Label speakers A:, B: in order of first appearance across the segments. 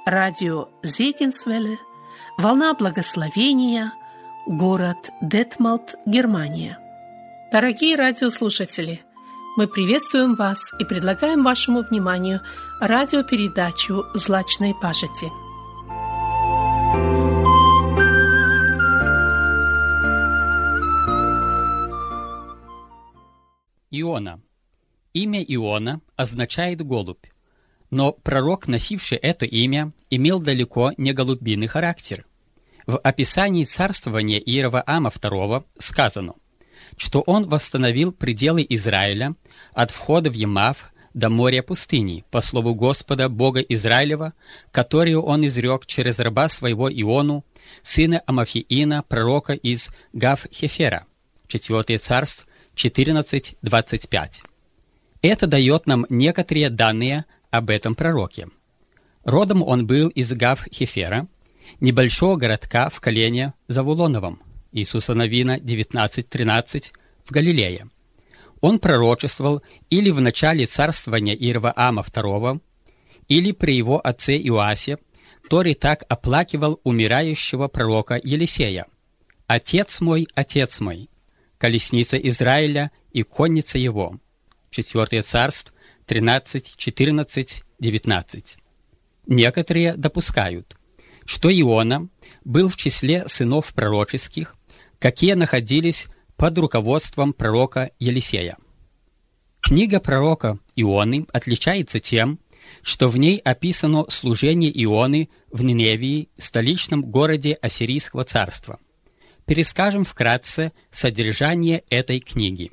A: радио Зегенсвелле, волна благословения, город Детмалт, Германия. Дорогие радиослушатели, мы приветствуем вас и предлагаем вашему вниманию радиопередачу «Злачной пажити».
B: Иона. Имя Иона означает «голубь», но пророк, носивший это имя, имел далеко не голубиный характер. В описании царствования Иеровоама II сказано, что он восстановил пределы Израиля от входа в Емав до моря пустыни, по слову Господа, Бога Израилева, которую он изрек через раба своего Иону, сына Амафиина, пророка из Гав-Хефера. 4 Царств 14:25. Это дает нам некоторые данные об этом пророке. Родом он был из Гав-Хефера, небольшого городка в колене Завулоновом, Иисуса Навина 19:13, в Галилее. Он пророчествовал или в начале царствования Иеровоама II, или при его отце Иоасе, который так оплакивал умирающего пророка Елисея: отец мой, колесница Израиля и конница его». 4 Царств 13, 14, 19. Некоторые допускают, что Иона был в числе сынов пророческих, какие находились под руководством пророка Елисея. Книга пророка Ионы отличается тем, что в ней описано служение Ионы в Ниневии, столичном городе Ассирийского царства. Перескажем вкратце содержание этой книги.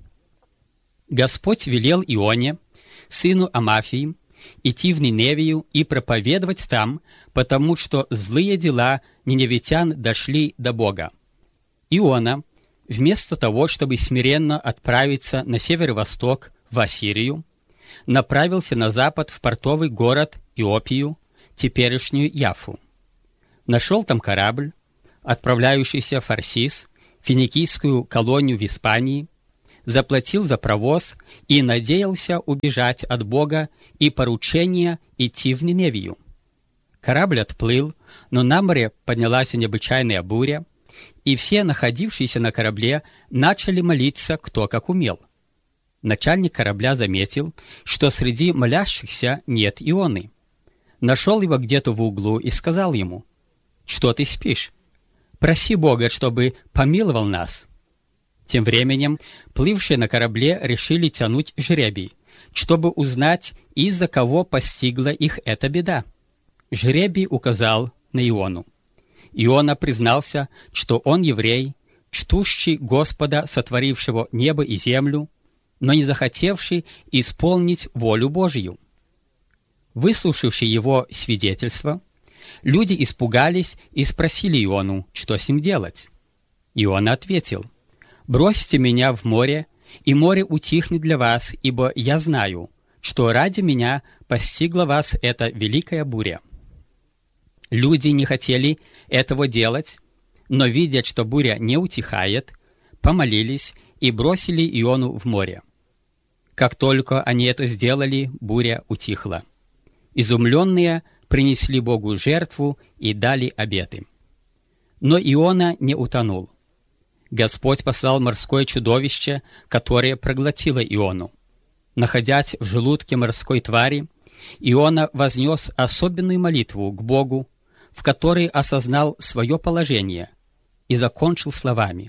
B: Господь велел Ионе, сыну Амафии, идти в Ниневию и проповедовать там, потому что злые дела ниневитян дошли до Бога. Иона, вместо того, чтобы смиренно отправиться на северо-восток, в Ассирию, направился на запад в портовый город Иопию, теперешнюю Яффу. Нашел там корабль, отправляющийся в Фарсис, финикийскую колонию в Испании, заплатил за провоз и надеялся убежать от Бога и поручения идти в Ниневию. Корабль отплыл, но на море поднялась необычайная буря, и все находившиеся на корабле начали молиться кто как умел. Начальник корабля заметил, что среди молящихся нет Ионы. Нашел его где-то в углу и сказал ему: «Что ты спишь? Проси Бога, чтобы помиловал нас». Тем временем плывшие на корабле решили тянуть жребий, чтобы узнать, из-за кого постигла их эта беда. Жребий указал на Иону. Иона признался, что он еврей, чтущий Господа, сотворившего небо и землю, но не захотевший исполнить волю Божью. Выслушавши его свидетельство, люди испугались и спросили Иону, что с ним делать. Иона ответил: «Бросьте меня в море, и море утихнет для вас, ибо я знаю, что ради меня постигла вас эта великая буря». Люди не хотели этого делать, но, видя, что буря не утихает, помолились и бросили Иону в море. Как только они это сделали, буря утихла. Изумленные принесли Богу жертву и дали обеты. Но Иона не утонул. Господь послал морское чудовище, которое проглотило Иону. Находясь в желудке морской твари, Иона вознес особенную молитву к Богу, в которой осознал свое положение, и закончил словами: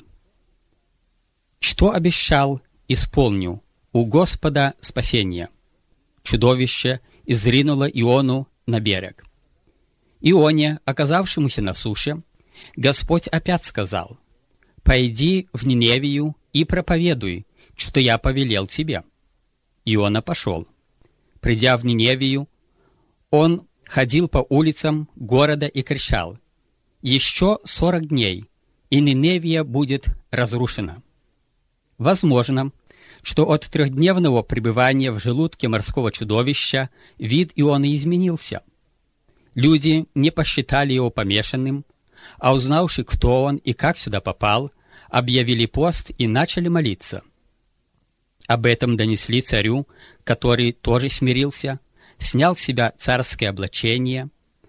B: «Что обещал, исполню, у Господа спасение». Чудовище изринуло Иону на берег. Ионе, оказавшемуся на суше, Господь опять сказал: «Пойди в Ниневию и проповедуй, что я повелел тебе». Иона пошел. Придя в Ниневию, он ходил по улицам города и кричал: «Еще 40 дней, и Ниневия будет разрушена». Возможно, что от трехдневного пребывания в желудке морского чудовища вид Ионы изменился. Люди не посчитали его помешанным, а узнавши, кто он и как сюда попал, объявили пост и начали молиться. Об этом донесли царю, который тоже смирился, снял с себя царское облачение,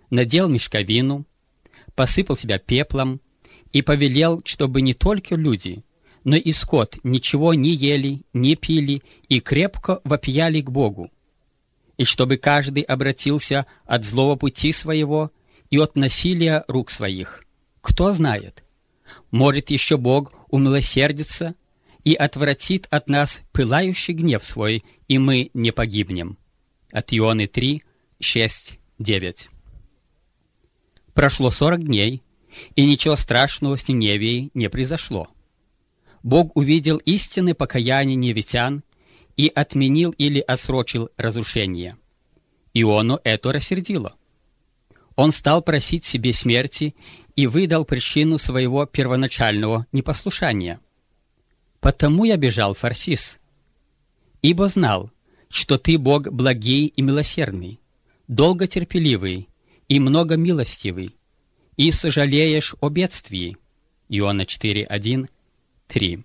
B: надел мешковину, посыпал себя пеплом и повелел, чтобы не только люди, но и скот ничего не ели, не пили и крепко вопияли к Богу, и чтобы каждый обратился от злого пути своего и от насилия рук своих. Кто знает, может еще Бог умилосердится и отвратит от нас пылающий гнев свой, и мы не погибнем. От Ионы 3, 6, 9. Прошло 40 дней, и ничего страшного с Ниневией не произошло. Бог увидел истинное покаяние ниневитян и отменил или отсрочил разрушение. Иону это рассердило. Он стал просить себе смерти и выдал причину своего первоначального непослушания. «Потому я бежал в Тарсис, ибо знал, что ты Бог благий и милосердный, долготерпеливый и многомилостивый, и сожалеешь о бедствии». Иона 4, 1, 3.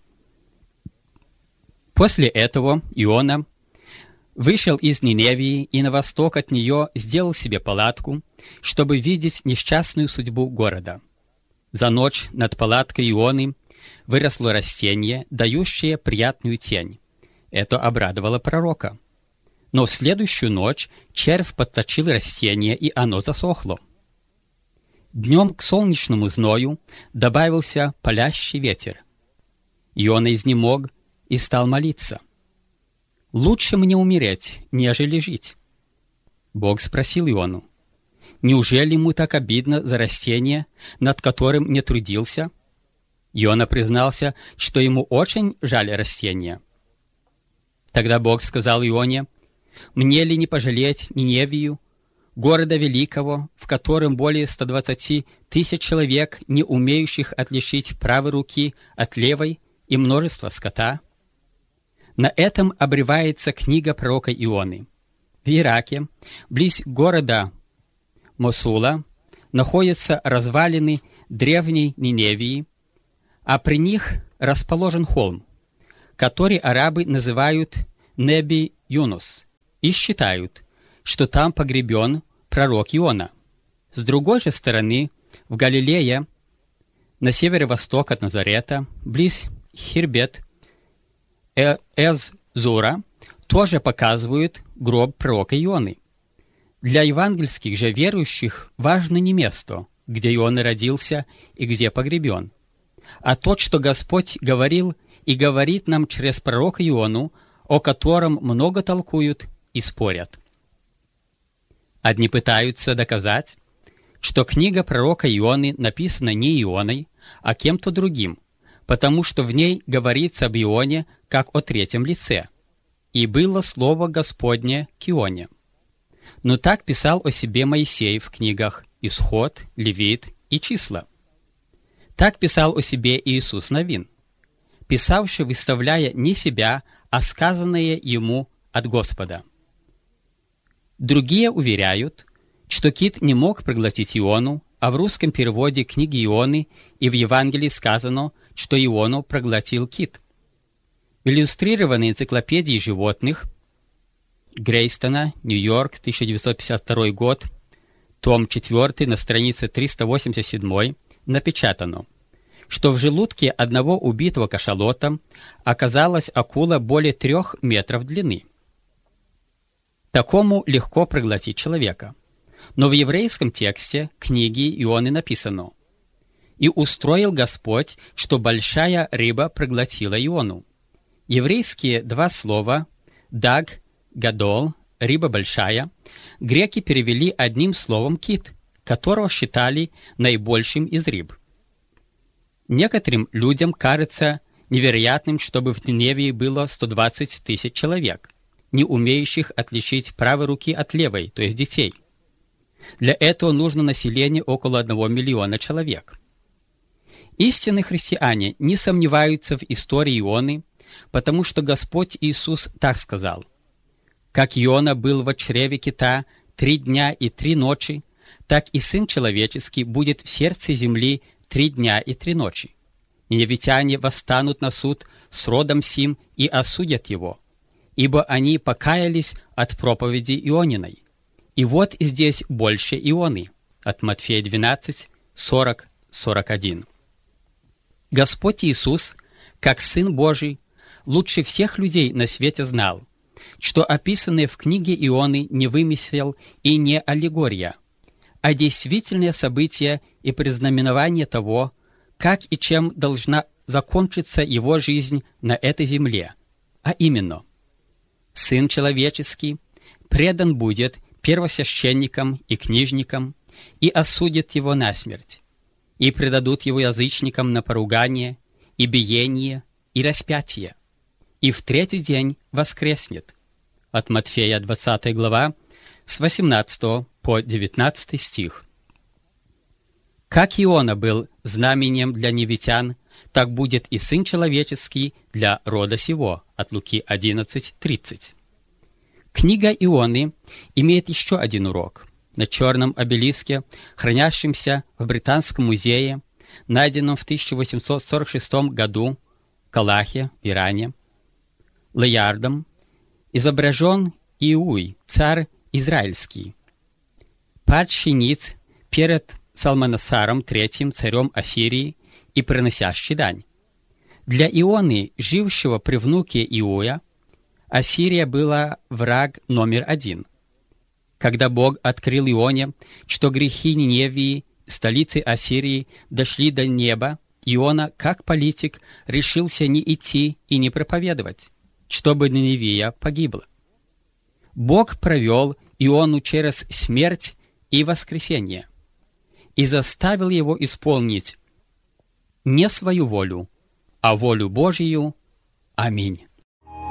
B: После этого Иона вышел из Ниневии и на восток от нее сделал себе палатку, чтобы видеть несчастную судьбу города. За ночь над палаткой Ионы выросло растение, дающее приятную тень. Это обрадовало пророка. Но в следующую ночь червь подточил растение, и оно засохло. Днем к солнечному зною добавился палящий ветер. Иона изнемог и стал молиться. «Лучше мне умереть, нежели жить». Бог спросил Иону: «Неужели ему так обидно за растение, над которым не трудился?» Иона признался, что ему очень жаль растения. Тогда Бог сказал Ионе: «Мне ли не пожалеть Ниневию, города великого, в котором более 120 тысяч человек, не умеющих отличить правой руки от левой, и множество скота?» На этом обрывается книга пророка Ионы. В Ираке, близ города Мосула, находятся развалины древней Ниневии, а при них расположен холм, который арабы называют Неби-Юнус, и считают, что там погребен пророк Иона. С другой же стороны, в Галилее, на северо-восток от Назарета, близ Хирбет-Эз-Зура, тоже показывают гроб пророка Ионы. Для евангельских же верующих важно не место, где Иона родился и где погребен, а то, что Господь говорил и говорит нам через пророка Иону, о котором много толкуют и спорят. Одни пытаются доказать, что книга пророка Ионы написана не Ионой, а кем-то другим, потому что в ней говорится об Ионе как о третьем лице. «И было слово Господне к Ионе». Но так писал о себе Моисей в книгах Исход, Левит и Числа. Так писал о себе Иисус Навин, писавший, выставляя не себя, а сказанное ему от Господа. Другие уверяют, что кит не мог проглотить Иону, а в русском переводе книги Ионы и в Евангелии сказано, что Иону проглотил кит. В иллюстрированной энциклопедии животных Грейстона, Нью-Йорк, 1952 год, том 4, на странице 387, напечатано, что в желудке одного убитого кашалота оказалась акула более 3 метров длины. Такому легко проглотить человека. Но в еврейском тексте книги Ионы написано: «И устроил Господь, что большая рыба проглотила Иону». Еврейские два слова «даг», «гадол», «рыба большая» греки перевели одним словом «кит», которого считали наибольшим из рыб. Некоторым людям кажется невероятным, чтобы в Ниневии было 120 тысяч человек, не умеющих отличить правой руки от левой, то есть детей. Для этого нужно население около 1 миллиона человек. Истинные христиане не сомневаются в истории Ионы, потому что Господь Иисус так сказал: «Как Иона был во чреве кита 3 дня и 3 ночи, так и Сын Человеческий будет в сердце земли 3 дня и 3 ночи. Ниневитяне восстанут на суд с родом сим и осудят его, ибо они покаялись от проповеди Иониной. И вот здесь больше Ионы». от Матфея 12, 40-41. Господь Иисус, как Сын Божий, лучше всех людей на свете знал, что описанное в книге Ионы не вымысел и не аллегория, а действительное событие и предзнаменование того, как и чем должна закончиться его жизнь на этой земле, а именно, Сын Человеческий предан будет первосвященникам и книжникам и осудят его на смерть, и предадут его язычникам на поругание, и биение, и распятие, и в третий день воскреснет. От Матфея 20 глава, с 18 по 19 стих. Как Иона был знамением для невитян, так будет и Сын Человеческий для рода сего. От Луки 11:30. Книга Ионы имеет еще один урок. На черном обелиске, хранящемся в Британском музее, найденном в 1846 году в Калахе, Иране, Леярдом, изображен Иуй, царь израильский, падший ниц перед Салманасаром III, царем Ассирии, и приносящий дань. Для Ионы, жившего при внуке Иуя, Ассирия была враг номер один. Когда Бог открыл Ионе, что грехи Ниневии, столицы Ассирии, дошли до неба, Иона, как политик, решился не идти и не проповедовать, чтобы Ниневия погибла. Бог провел Иону через смерть и воскресение и заставил его исполнить не свою волю, а волю Божию. Аминь.